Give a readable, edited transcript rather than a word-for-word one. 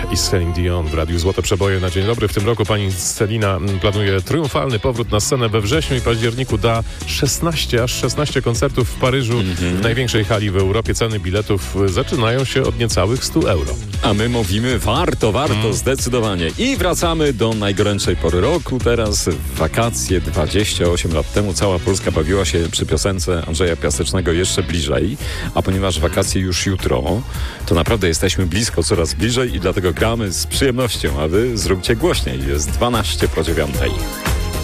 i Celine Dion w Radiu Złote Przeboje na dzień dobry. W tym roku pani Celina planuje triumfalny powrót na scenę. We wrześniu i październiku da aż 16 koncertów w Paryżu, w największej hali w Europie. Ceny biletów zaczynają się od niecałych 100 euro. A my mówimy warto, zdecydowanie. I wracamy do najgorętszej pory roku. Teraz w wakacje 28 lat temu cała Polska bawiła się przy piosence Andrzeja Piasecznego Jeszcze bliżej. A ponieważ wakacje już jutro, to naprawdę jesteśmy blisko, coraz bliżej i dlatego gramy z przyjemnością, a wy zróbcie głośniej. Jest 12 po 9.